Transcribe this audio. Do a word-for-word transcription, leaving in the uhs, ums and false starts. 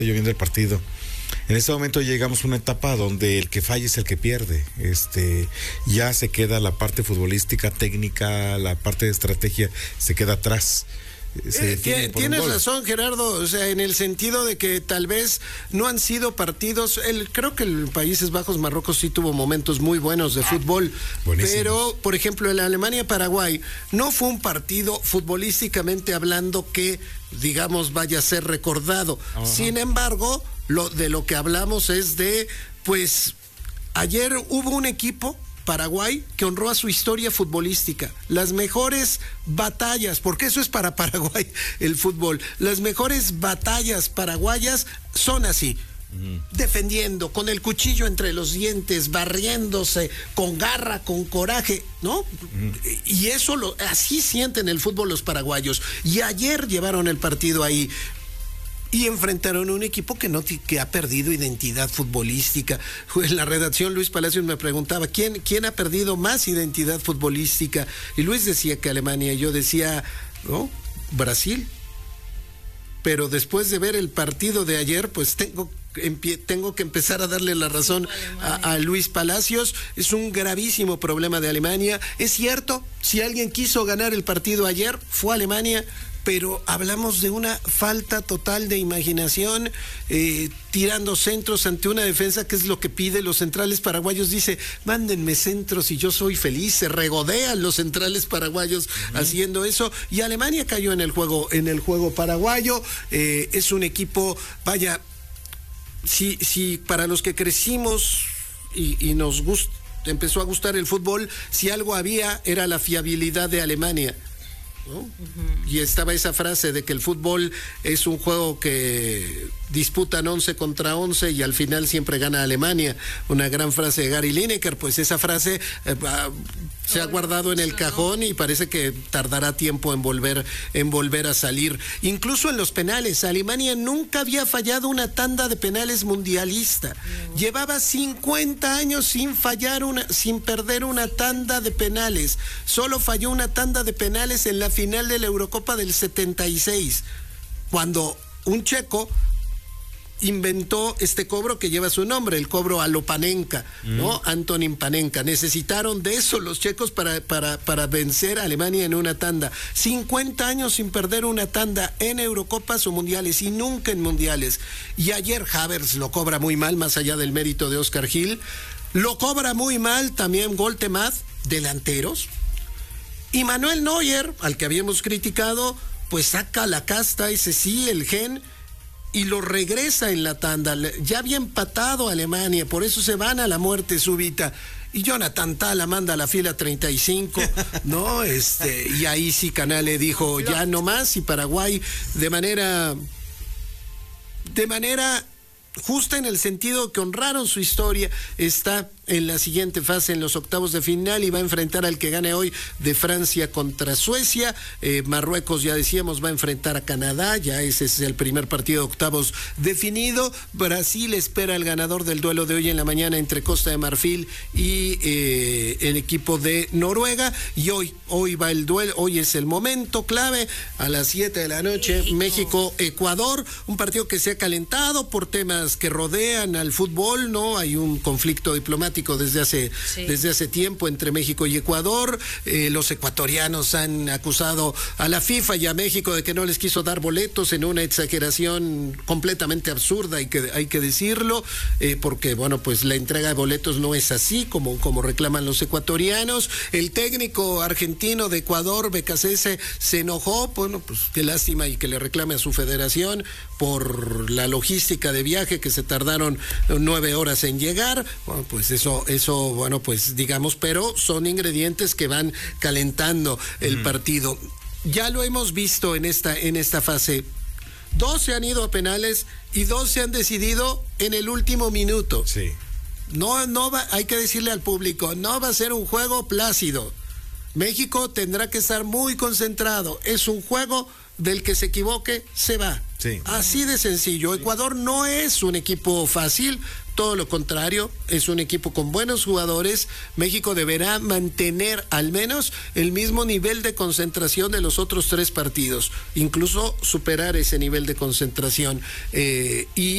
yo viendo el partido. En este momento llegamos a una etapa donde el que falla es el que pierde. Este, ya se queda la parte futbolística, técnica, la parte de estrategia se queda atrás. Eh, tienes razón, Gerardo, o sea, en el sentido de que tal vez no han sido partidos, el, creo que el Países Bajos, Marruecos sí tuvo momentos muy buenos de fútbol, buenísimos. Pero, por ejemplo, el Alemania-Paraguay no fue un partido futbolísticamente hablando que, digamos, vaya a ser recordado. Ajá. Sin embargo, lo de lo que hablamos es de, pues, ayer hubo un equipo Paraguay que honró a su historia futbolística, las mejores batallas, porque eso es para Paraguay el fútbol, las mejores batallas paraguayas son así, uh-huh. defendiendo, con el cuchillo entre los dientes, barriéndose, con garra, con coraje, ¿no? Uh-huh. Y eso lo, así sienten el fútbol los paraguayos, y ayer llevaron el partido ahí. Y enfrentaron a un equipo que no que ha perdido identidad futbolística. En la redacción Luis Palacios me preguntaba, ¿quién, quién ha perdido más identidad futbolística? Y Luis decía que Alemania, yo decía, ¿no? Brasil. Pero después de ver el partido de ayer, pues tengo, empie, tengo que empezar a darle la razón a, a Luis Palacios. Es un gravísimo problema de Alemania. Es cierto, si alguien quiso ganar el partido ayer, fue Alemania. Pero hablamos de una falta total de imaginación, eh, tirando centros ante una defensa que es lo que pide los centrales paraguayos. Dice, mándenme centros y yo soy feliz. Se regodean los centrales paraguayos uh-huh. haciendo eso. Y Alemania cayó en el juego, en el juego paraguayo. Eh, es un equipo, vaya, si, si para los que crecimos y, y nos gust, empezó a gustar el fútbol, si algo había era la fiabilidad de Alemania. ¿No? Uh-huh. Y estaba esa frase de que el fútbol es un juego que disputan once contra once y al final siempre gana Alemania, una gran frase de Gary Lineker. Pues esa frase eh, se ha guardado en el cajón y parece que tardará tiempo en volver, en volver a salir. Incluso en los penales, Alemania nunca había fallado una tanda de penales mundialista. Uh-huh. Llevaba cincuenta años sin fallar una, sin perder una tanda de penales. Solo falló una tanda de penales en la final de la Eurocopa del setenta y seis, cuando un checo inventó este cobro que lleva su nombre, el cobro a lo Panenka, mm. ¿no? Antonín Panenka. Necesitaron de eso los checos para, para, para vencer a Alemania en una tanda. cincuenta años sin perder una tanda en Eurocopas o Mundiales, y nunca en Mundiales. Y ayer Havertz lo cobra muy mal, más allá del mérito de Oscar Gil. Lo cobra muy mal también Goltemaz, delanteros. Y Manuel Neuer, al que habíamos criticado, pues saca la casta, ese sí, el gen, y lo regresa en la tanda. Ya había empatado a Alemania, por eso se van a la muerte súbita. Y Jonathan Tah manda a la fila treinta y cinco, ¿no? Este, y ahí sí Canale dijo, ya no más, y Paraguay de manera, de manera justa, en el sentido que honraron su historia, está en la siguiente fase, en los octavos de final, y va a enfrentar al que gane hoy de Francia contra Suecia. eh, Marruecos, ya decíamos, va a enfrentar a Canadá, ya ese es el primer partido de octavos definido. Brasil espera al ganador del duelo de hoy en la mañana entre Costa de Marfil y eh, el equipo de Noruega, y hoy, hoy va el duelo, hoy es el momento clave, a las siete de la noche, México-Ecuador, un partido que se ha calentado por temas que rodean al fútbol, ¿no? Hay un conflicto diplomático desde hace, sí. desde hace tiempo entre México y Ecuador. Eh, los ecuatorianos han acusado a la FIFA y a México de que no les quiso dar boletos, en una exageración completamente absurda, hay que, hay que decirlo, eh, porque, bueno, pues la entrega de boletos no es así como, como reclaman los ecuatorianos. El técnico argentino de Ecuador, Becasese, se enojó, bueno, pues qué lástima, y que le reclame a su federación por la logística de viaje, que se tardaron nueve horas en llegar. Bueno, pues eso Eso, eso, bueno, pues digamos, pero son ingredientes que van calentando el mm. partido. Ya lo hemos visto en esta, en esta fase. Dos se han ido a penales y dos se han decidido en el último minuto. Sí. No, no va, hay que decirle al público, no va a ser un juego plácido. México tendrá que estar muy concentrado. Es un juego del que se equivoque, se va. Sí. Así de sencillo. Ecuador no es un equipo fácil, todo lo contrario, es un equipo con buenos jugadores. México deberá mantener al menos el mismo nivel de concentración de los otros tres partidos, incluso superar ese nivel de concentración. Eh, y